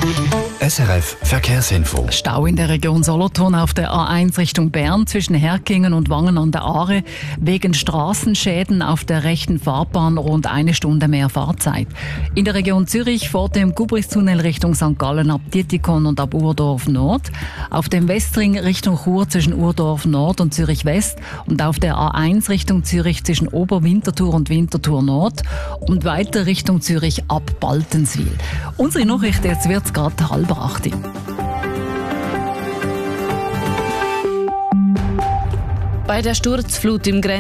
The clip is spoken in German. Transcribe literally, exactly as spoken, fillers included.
S R F Verkehrsinfo. Stau in der Region Solothurn auf der A eins Richtung Bern zwischen Herkingen und Wangen an der Aare. Wegen Straßenschäden auf der rechten Fahrbahn rund eine Stunde mehr Fahrzeit. In der Region Zürich vor dem Gubristunnel Richtung Sankt Gallen ab Dietikon und ab Urdorf Nord. Auf dem Westring Richtung Chur zwischen Urdorf Nord und Zürich West. Und auf der A eins Richtung Zürich zwischen Oberwinterthur und Winterthur Nord. Und weiter Richtung Zürich ab Baltenswil. Unsere Nachricht, jetzt wird es gerade halb acht. Bei der Sturzflut im Grenz